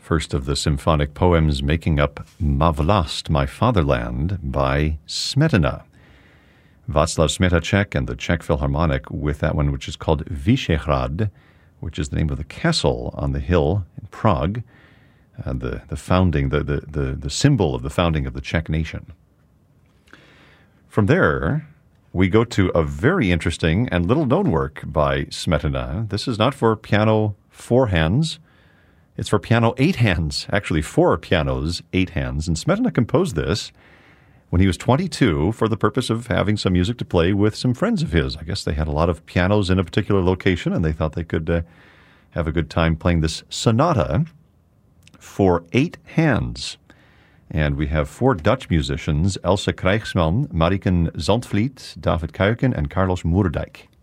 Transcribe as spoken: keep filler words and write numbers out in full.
First of the symphonic poems making up Ma Vlast, My Fatherland by Smetana. Václav Smetacek and the Czech Philharmonic with that one, which is called Vyšehrad, which is the name of the castle on the hill in Prague, uh, the, the founding, the, the, the, the symbol of the founding of the Czech nation. From there, we go to a very interesting and little-known work by Smetana. This is not for piano four hands. It's for piano eight hands, actually four pianos, eight hands. And Smetana composed this when he was twenty-two for the purpose of having some music to play with some friends of his. I guess they had a lot of pianos in a particular location, and they thought they could uh, have a good time playing this sonata for eight hands. And we have four Dutch musicians, Elsa Krijgsman, Mariken Zandvliet, David Kuiken, and Carlos Moerdijk.